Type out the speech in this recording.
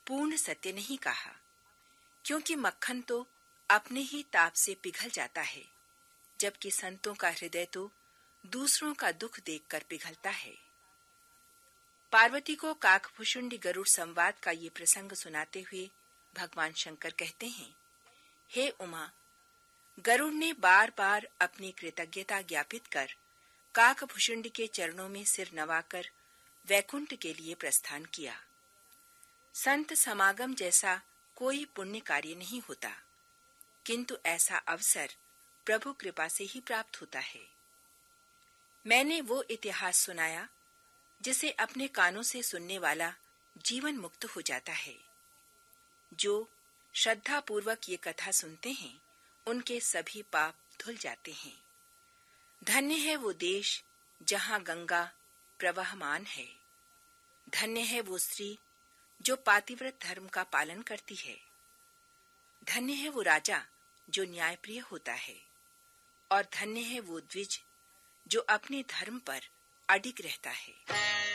पूर्ण सत्य नहीं कहा, क्योंकि मक्खन तो अपने ही ताप से पिघल जाता है, जबकि संतों का हृदय तो दूसरों का दुख देखकर पिघलता है। पार्वती को काकभुशुंडी गरुड़ संवाद का ये प्रसंग सुनाते हुए भगवान शंकर कहते हैं, हे उमा, गरुड़ ने बार बार अपनी कृतज्ञता ज्ञापित कर काकभुशुंडी के चरणों में सिर नवाकर वैकुंठ के लिए प्रस्थान किया। संत समागम जैसा कोई पुण्य कार्य नहीं होता, किंतु ऐसा अवसर प्रभु कृपा से ही प्राप्त होता है। मैंने वो इतिहास सुनाया जिसे अपने कानों से सुनने वाला जीवन मुक्त हो जाता है। जो श्रद्धा पूर्वक ये कथा सुनते हैं, उनके सभी पाप धुल जाते हैं। धन्य है वो देश जहां गंगा प्रवहमान है। धन्य है वो स्त्री जो पातिव्रत धर्म का पालन करती है। धन्य है वो राजा जो न्यायप्रिय होता है। और धन्य है वो द्विज जो अपने धर्म पर अडिग रहता है।